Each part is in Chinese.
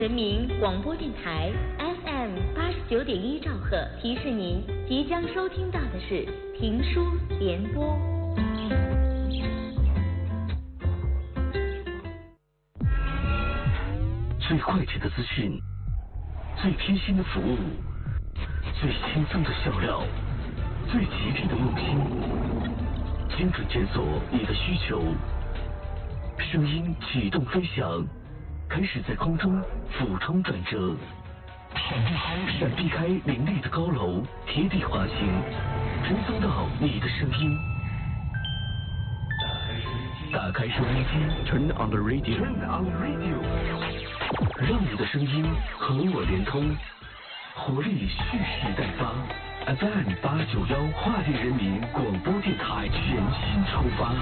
人民广播电台 FM 89.1兆赫提示您，即将收听到的是评书联播。 最快捷的资讯，最贴心的服务，最轻松的笑料，最吉利的用心，精准检索你的需求，声音启动飞翔。开始在空中俯冲转折，闪避开林立的高楼，贴地滑行，追踪到你的声音。打开收音机 ，Turn on the radio， 让你的声音和我连通，活力蓄势待发。FM 891华丽人民广播电台全新出发。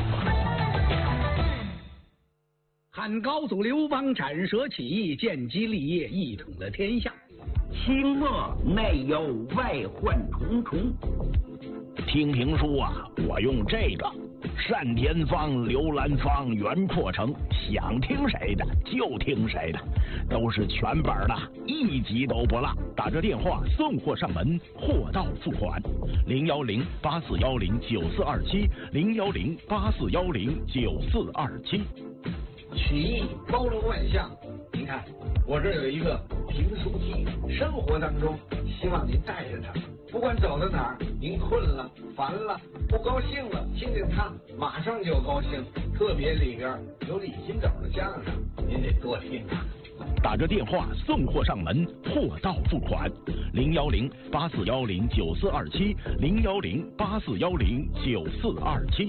汉高祖刘邦斩蛇起义，建基立业，一统了天下。 清末内忧外患重重。 听评书啊，我用这个单田芳、刘兰芳、袁阔成，想听谁的就听谁的，都是全本的，一集都不落。打这电话送货上门，货到付款。010-8410-9427，010-8410-9427。 曲艺包罗万象，您看我这有一个评书机，生活当中希望您带着它，不管走到哪儿，您困了、烦了、不高兴了，听见它马上就高兴。特别里边有李金斗的相声，您得多听啊。 打着电话送货上门，货到付款。010-8410-9427，010-8410-9427。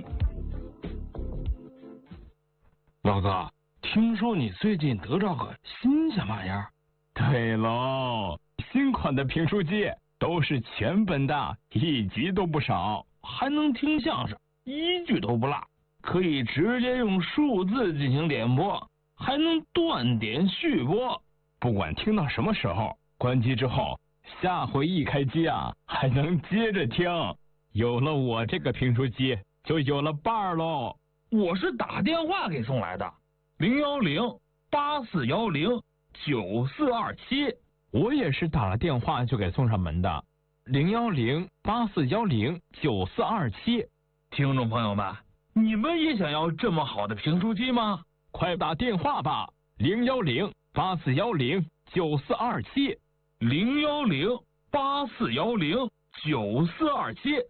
老子听说你最近得着个新鲜玩意儿？ 对喽，新款的评书机都是全本的，一集都不少， 还能听相声，一句都不落，可以直接用数字进行点播，还能断点续播， 不管听到什么时候，关机之后，下回一开机啊，还能接着听。有了我这个评书机，就有了伴儿喽。 我是打电话给送来的，010-8410-9427。 我也是打了电话就给送上门的，010-8410-9427。 听众朋友们，你们也想要这么好的评书机吗？ 快打电话吧，010-8410-9427。 010-8410-9427。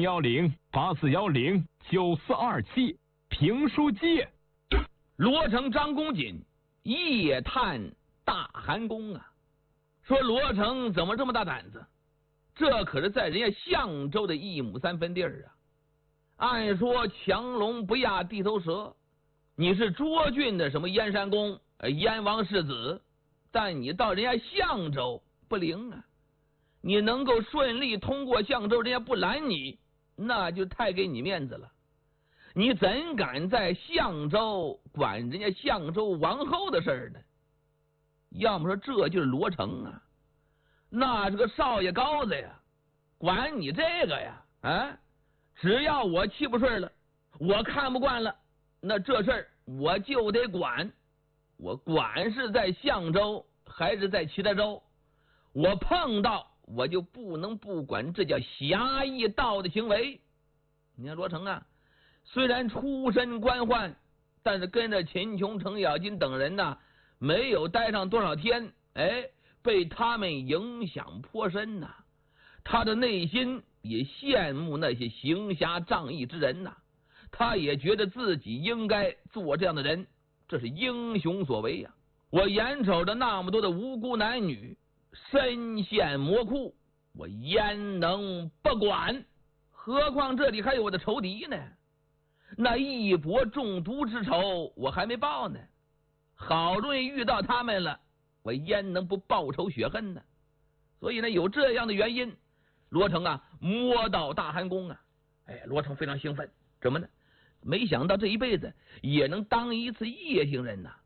010-8410-9427。评书机。 罗成、张公瑾夜探大寒宫啊，说罗成怎么这么大胆子？这可是在人家相州的1亩3分地儿啊！按说强龙不压地头蛇，你是涿郡的什么燕山公、燕王世子，但你到人家相州不灵啊！你能够顺利通过相州，人家不拦你，那就太给你面子了。你怎敢在相州管人家相州王后的事儿呢？要么说这就是罗成啊，那是个少爷高子呀，管你这个呀？啊，只要我气不顺了，我看不惯了，那这事儿我就得管。我管是在相州还是在其他州，我碰到我就不能不管，这叫侠义道的行为。你看罗成啊，虽然出身官宦，但是跟着秦琼、程咬金等人呢，没有待上多少天，被他们影响颇深呐。他的内心也羡慕那些行侠仗义之人呐，他也觉得自己应该做这样的人，这是英雄所为呀。我眼瞅着那么多的无辜男女身陷魔窟，我焉能不管？何况这里还有我的仇敌呢。那一搏中毒之仇我还没报呢，好容易遇到他们了，我焉能不报仇雪恨呢？所以呢，有这样的原因，罗成啊摸到大寒宫啊，罗成非常兴奋，怎么呢？没想到这一辈子也能当一次夜行人呐。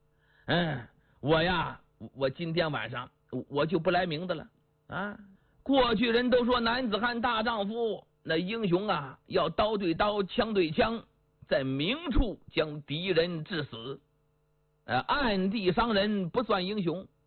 我今天晚上我就不来明的了啊。过去人都说男子汉大丈夫，那英雄啊要刀对刀，枪对枪，在明处将敌人致死，暗地伤人不算英雄。